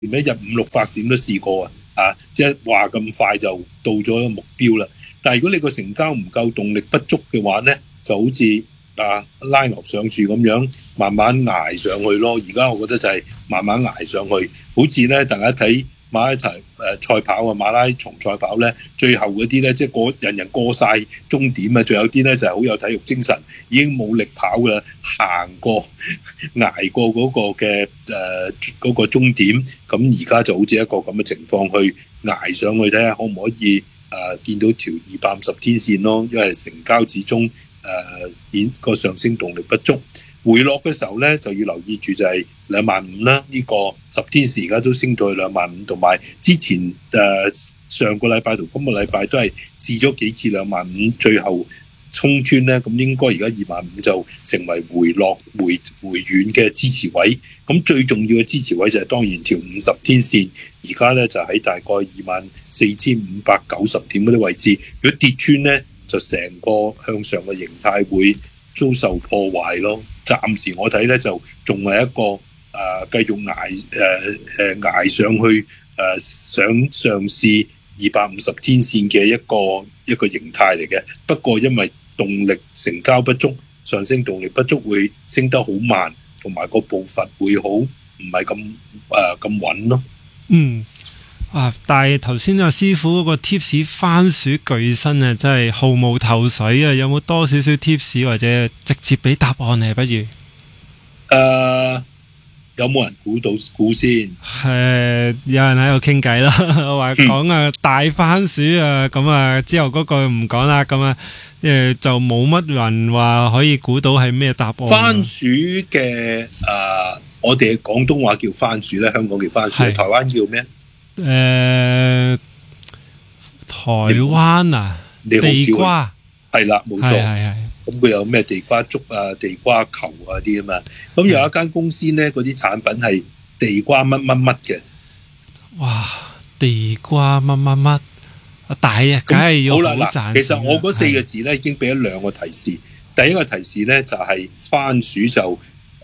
一日500-600點都試過即係話咁快就到咗個目標啦。但係如果你個成交唔夠，動力不足嘅話咧，就好似拉牛上樹咁樣，慢慢捱上去咯。而家我覺得就係慢慢捱上去，好似咧大家睇馬拉賽跑馬拉松賽跑咧，最後嗰啲咧即係人人過晒終點啊，仲有啲咧就係好有體育精神，已經冇力跑啦，行過捱過嗰個嘅嗰個終點，咁而家就好似一個咁嘅情況去捱上去，睇下可唔可以見到條250天線咯，因為成交始終顯個上升動力不足。回落嘅時候咧，就要留意住就係25000啦。呢個10天時而家都升到去25000，同埋之前上個禮拜同今個禮拜都係試咗幾次25000，最後衝穿咧，咁應該而家25000就成為回落回軟嘅支持位。咁最重要嘅支持位就係當然條50天線，而家咧就喺大概24590點嗰啲位置。如果跌穿咧，就成個向上嘅形態會遭受破壞咯。暫時我睇咧就仲係一個繼續捱上去想嘗試250天線嘅一個形態嚟嘅。不過因為動力成交不足，上升動力不足會升得好慢，同埋個步伐會好唔係咁穩咯。 但係頭先阿師傅嗰個 tips 番薯巨身啊，真係毫無頭緒啊！有冇多少少 tips 或者直接俾答案呢？不如有冇人估先？ 有人喺度傾偈啦，話講大番薯咁之後嗰個唔講啦，咁就冇乜人話可以估到係咩答案。 番薯嘅我哋廣東話叫番薯咧，香港叫番薯，台灣叫咩？ 台灣地瓜係啦，冇錯。咁佢有咩地瓜粥地瓜球啲啊嘛。咁有一間公司咧，嗰啲產品係地瓜乜乜乜嘅。 哇！地瓜乜乜乜大梗係要好賺。 其實我嗰4個字咧已經俾咗2個提示。第一個提示咧就係番薯就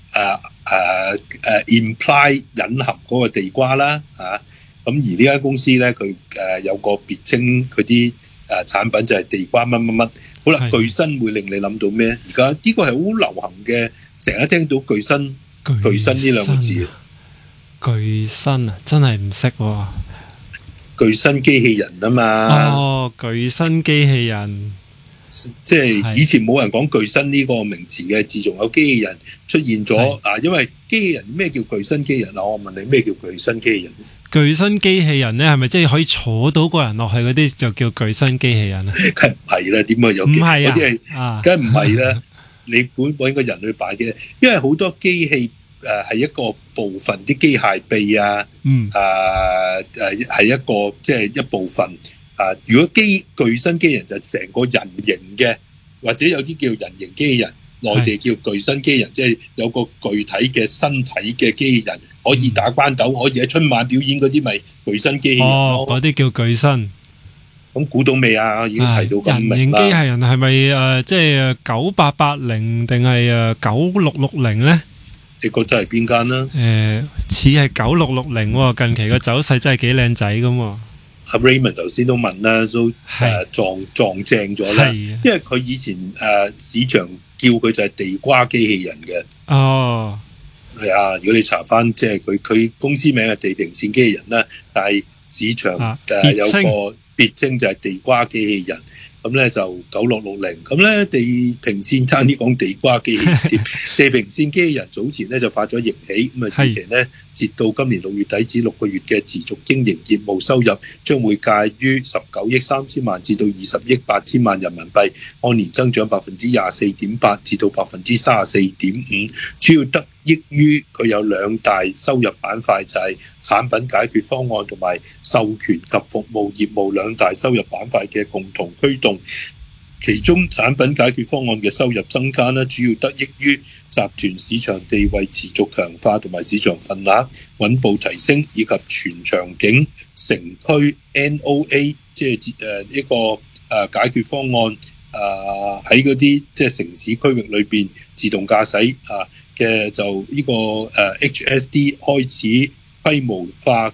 imply 隱含嗰個地瓜啦咁而呢間公司咧，佢有個別稱，佢啲產品就係地瓜乜乜乜。好啦，巨身會令你諗到咩？而家呢個係好流行嘅，成日聽到巨身呢2個字。 巨身真係唔識喎。 巨身機器人啊嘛。 巨身機器人， 即係以前冇人講巨身呢個名詞嘅，自從有機器人出現咗因為機器人咩叫巨身機器人我問你咩叫巨身機器人？ 巨身機器人咧，係咪即係可以坐到個人落去嗰啲就叫巨身機器人啊？ 梗唔係啦，點解有？唔係嗰啲係，梗唔係啦。你本揾個人去擺嘅，因為好多機器係一個部分，啲機械臂係一個即係一部分如果巨身機器人就成個人形嘅，或者有啲叫人形機器人，內地叫巨身機器人，即係有個具體嘅身體嘅機器人。可以打關鬥，可以喺春晚表演嗰啲咪巨身機器人咯。嗰啲叫巨身。咁估到未啊？已經提到咁明啦。人形機器人係咪即係9880定係9660咧？你覺得係邊間啦？ 似係9660喎。近期個走勢真係幾靚仔咁喎。 阿 Raymond 頭先都問啦，都撞正咗啦。因為佢以前市場叫佢就係地瓜機器人嘅。係如果你查翻即係佢公司名係地平線機器人啦，但係市場有個別稱就係地瓜機器人。咁咧就9660，咁咧地平線差啲講地瓜機器人地平線機器人早前咧就發咗盈喜，咁預期咧截到今年6月底止6個月嘅持續經營業務收入將會介於19億3千萬至到20億8千萬人民幣，按年增長24.8%至到34.5%，主要得益於佢有2大收入板塊，就係產品解決方案同埋授權及服務業務2大收入板塊嘅共同驅動。其中產品解決方案嘅收入增加呢，主要得益於集團市場地位持續強化同埋市場份額穩步提升，以及全場景城區 NOA 即係一個解決方案喺嗰啲即係城市區域裏邊自動駕駛嘅就呢個HSD 開始規模化